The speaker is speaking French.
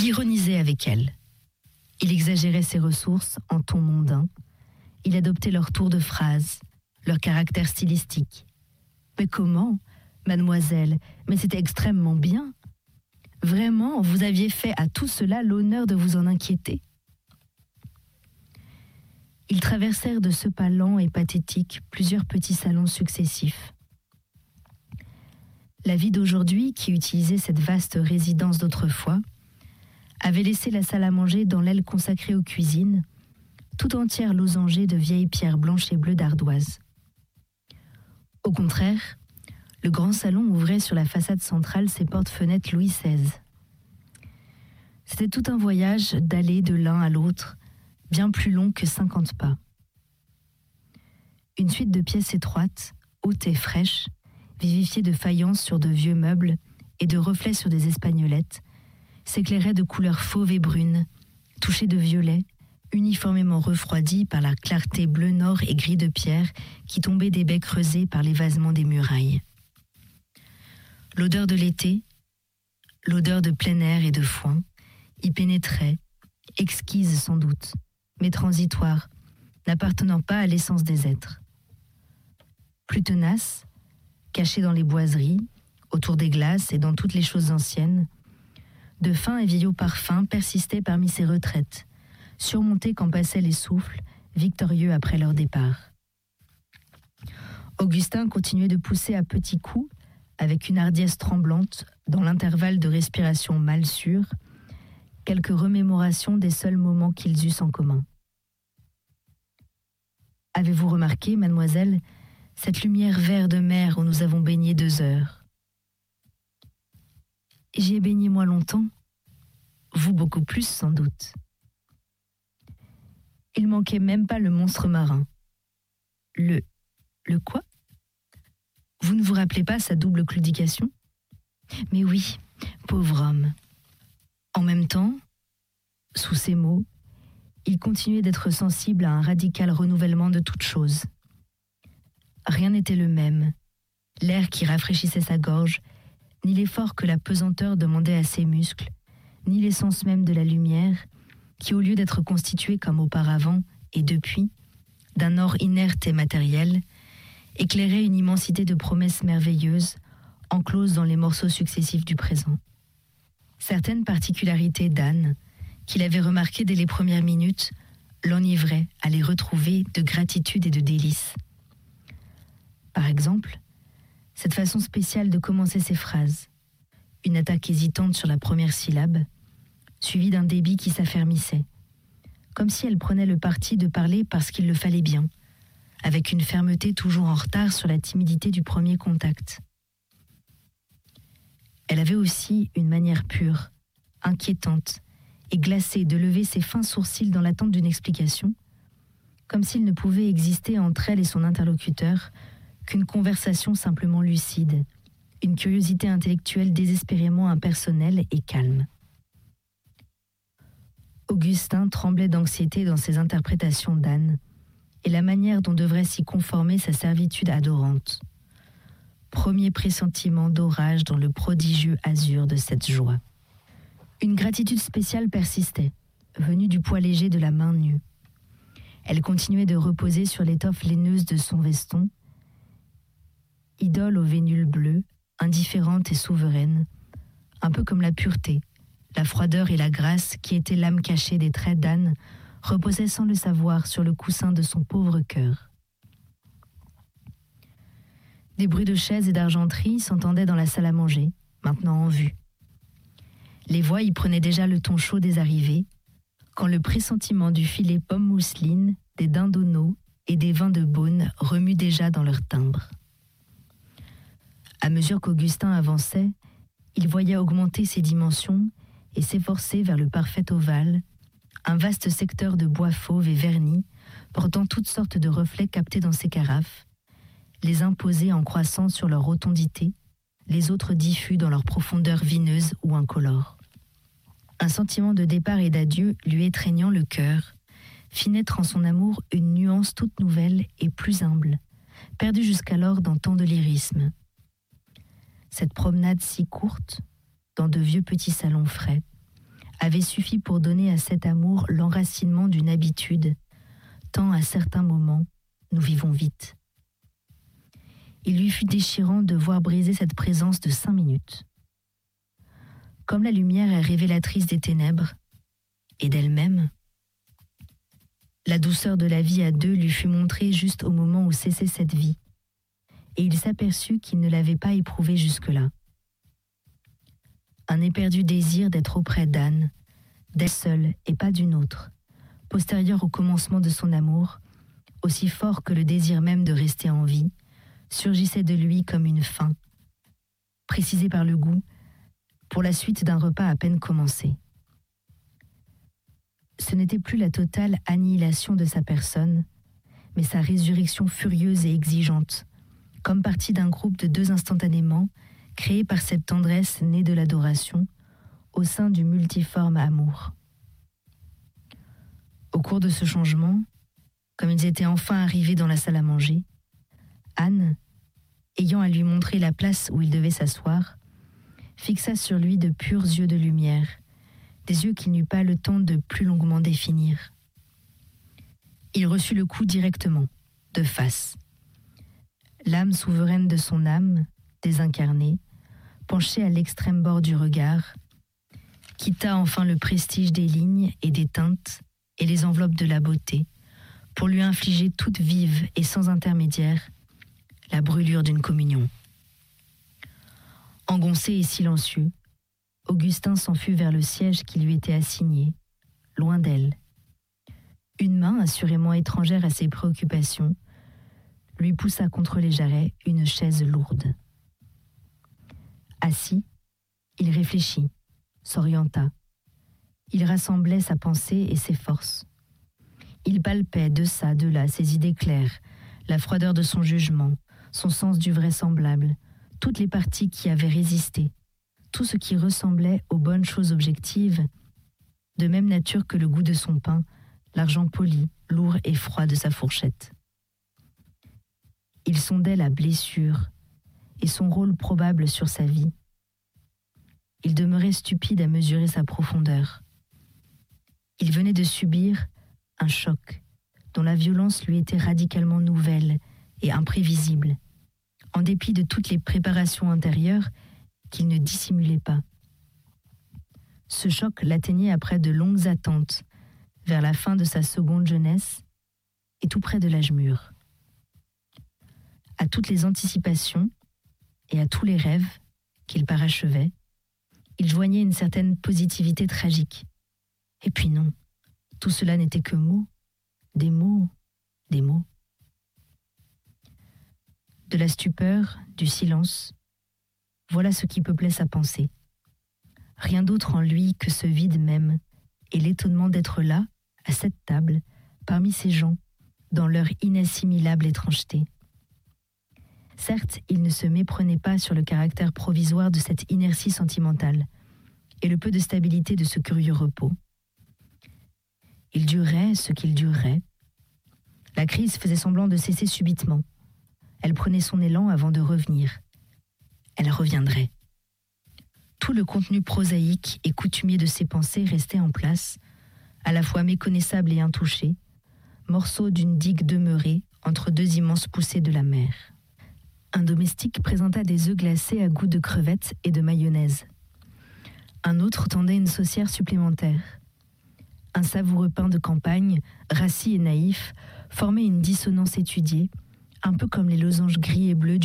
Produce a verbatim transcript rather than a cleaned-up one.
Il ironisait avec elles. Il exagérait ses ressources en ton mondain. Il adoptait leur tour de phrase, leur caractère stylistique. Mais comment, mademoiselle? Mais c'était extrêmement bien. Vraiment, vous aviez fait à tout cela l'honneur de vous en inquiéter. Ils traversèrent de ce pas lent et pathétique plusieurs petits salons successifs. La vie d'aujourd'hui, qui utilisait cette vaste résidence d'autrefois, avait laissé la salle à manger dans l'aile consacrée aux cuisines, tout entière losangée de vieilles pierres blanches et bleues d'ardoise. Au contraire, le grand salon ouvrait sur la façade centrale ses portes-fenêtres Louis seize. C'était tout un voyage d'aller de l'un à l'autre, bien plus long que cinquante pas. Une suite de pièces étroites, hautes et fraîches, vivifiées de faïences sur de vieux meubles et de reflets sur des espagnolettes, s'éclairait de couleurs fauves et brunes, touchées de violet, uniformément refroidies par la clarté bleu nord et gris de pierre qui tombait des baies creusées par l'évasement des murailles. L'odeur de l'été, l'odeur de plein air et de foin, y pénétrait, exquise sans doute, mais transitoire, n'appartenant pas à l'essence des êtres. Plus tenace, cachée dans les boiseries, autour des glaces et dans toutes les choses anciennes, de fins et vieillots parfums persistaient parmi ces retraites, surmontées quand passaient les souffles, victorieux après leur départ. Augustin continuait de pousser à petits coups, avec une hardiesse tremblante, dans l'intervalle de respiration mal sûre, quelques remémorations des seuls moments qu'ils eussent en commun. « Avez-vous remarqué, mademoiselle, cette lumière vert de mer où nous avons baigné deux heures ? J'y ai baigné moi longtemps, vous beaucoup plus sans doute. Il manquait même pas le monstre marin. Le... le quoi ? Vous ne vous rappelez pas sa double claudication ? Mais oui, pauvre homme. En même temps, sous ces mots, il continuait d'être sensible à un radical renouvellement de toutes choses. Rien n'était le même, l'air qui rafraîchissait sa gorge, ni l'effort que la pesanteur demandait à ses muscles, ni l'essence même de la lumière, qui au lieu d'être constituée comme auparavant, et depuis, d'un or inerte et matériel, éclairait une immensité de promesses merveilleuses, encloses dans les morceaux successifs du présent. Certaines particularités d'Anne, qu'il avait remarquées dès les premières minutes, l'enivraient à les retrouver de gratitude et de délices. Par exemple, cette façon spéciale de commencer ses phrases, une attaque hésitante sur la première syllabe, suivie d'un débit qui s'affermissait, comme si elle prenait le parti de parler parce qu'il le fallait bien, avec une fermeté toujours en retard sur la timidité du premier contact. Elle avait aussi une manière pure, inquiétante et glacée de lever ses fins sourcils dans l'attente d'une explication, comme s'il ne pouvait exister entre elle et son interlocuteur qu'une conversation simplement lucide, une curiosité intellectuelle désespérément impersonnelle et calme. Augustin tremblait d'anxiété dans ses interprétations d'Anne et la manière dont devrait s'y conformer sa servitude adorante. Premier pressentiment d'orage dans le prodigieux azur de cette joie. Une gratitude spéciale persistait, venue du poids léger de la main nue. Elle continuait de reposer sur l'étoffe laineuse de son veston, idole aux vénules bleues, indifférente et souveraine, un peu comme la pureté, la froideur et la grâce qui étaient l'âme cachée des traits d'Anne, reposaient sans le savoir sur le coussin de son pauvre cœur. Des bruits de chaises et d'argenterie s'entendaient dans la salle à manger, maintenant en vue. Les voix y prenaient déjà le ton chaud des arrivées, quand le pressentiment du filet pomme mousseline, des dindonneaux et des vins de Beaune remue déjà dans leurs timbres. À mesure qu'Augustin avançait, il voyait augmenter ses dimensions et s'efforcer vers le parfait ovale, un vaste secteur de bois fauve et verni, portant toutes sortes de reflets captés dans ses carafes, les uns posés en croissant sur leur rotondité, les autres diffus dans leur profondeur vineuse ou incolore. Un sentiment de départ et d'adieu lui étreignant le cœur, fit naître en son amour une nuance toute nouvelle et plus humble, perdue jusqu'alors dans tant de lyrisme. Cette promenade si courte, dans de vieux petits salons frais, avait suffi pour donner à cet amour l'enracinement d'une habitude, tant à certains moments, nous vivons vite. Il lui fut déchirant de voir briser cette présence de cinq minutes. Comme la lumière est révélatrice des ténèbres, et d'elle-même, la douceur de la vie à deux lui fut montrée juste au moment où cessait cette vie, et il s'aperçut qu'il ne l'avait pas éprouvée jusque-là. Un éperdu désir d'être auprès d'Anne, d'elle seule et pas d'une autre, postérieur au commencement de son amour, aussi fort que le désir même de rester en vie, surgissait de lui comme une faim, précisée par le goût, pour la suite d'un repas à peine commencé. Ce n'était plus la totale annihilation de sa personne, mais sa résurrection furieuse et exigeante, comme partie d'un groupe de deux instantanément, créé par cette tendresse née de l'adoration, au sein du multiforme amour. Au cours de ce changement, comme ils étaient enfin arrivés dans la salle à manger, Anne, ayant à lui montrer la place où il devait s'asseoir, fixa sur lui de purs yeux de lumière, des yeux qu'il n'eut pas le temps de plus longuement définir. Il reçut le coup directement, de face. L'âme souveraine de son âme, désincarnée, penchée à l'extrême bord du regard, quitta enfin le prestige des lignes et des teintes et les enveloppes de la beauté, pour lui infliger toute vive et sans intermédiaire la brûlure d'une communion. Engoncé et silencieux, Augustin s'en fut vers le siège qui lui était assigné, loin d'elle. Une main, assurément étrangère à ses préoccupations, lui poussa contre les jarrets une chaise lourde. Assis, il réfléchit, s'orienta. Il rassemblait sa pensée et ses forces. Il palpait de ça, de là, ses idées claires, la froideur de son jugement, son sens du vraisemblable, toutes les parties qui avaient résisté, tout ce qui ressemblait aux bonnes choses objectives, de même nature que le goût de son pain, l'argent poli, lourd et froid de sa fourchette. Il sondait la blessure et son rôle probable sur sa vie. Il demeurait stupide à mesurer sa profondeur. Il venait de subir un choc dont la violence lui était radicalement nouvelle et imprévisible, en dépit de toutes les préparations intérieures qu'il ne dissimulait pas. Ce choc l'atteignait après de longues attentes, vers la fin de sa seconde jeunesse et tout près de l'âge mûr. À toutes les anticipations et à tous les rêves qu'il parachevait, il joignait une certaine positivité tragique. Et puis non, tout cela n'était que mots, des mots, des mots. De la stupeur, du silence, voilà ce qui peuplait sa pensée. Rien d'autre en lui que ce vide même, et l'étonnement d'être là, à cette table, parmi ces gens, dans leur inassimilable étrangeté. Certes, il ne se méprenait pas sur le caractère provisoire de cette inertie sentimentale, et le peu de stabilité de ce curieux repos. Il durait ce qu'il durerait. La crise faisait semblant de cesser subitement. Elle prenait son élan avant de revenir. Elle reviendrait. Tout le contenu prosaïque et coutumier de ses pensées restait en place, à la fois méconnaissable et intouché, morceau d'une digue demeurée entre deux immenses poussées de la mer. Un domestique présenta des œufs glacés à goût de crevettes et de mayonnaise. Un autre tendait une saucière supplémentaire. Un savoureux pain de campagne, rassis et naïf, formait une dissonance étudiée, un peu comme les losanges gris et bleus du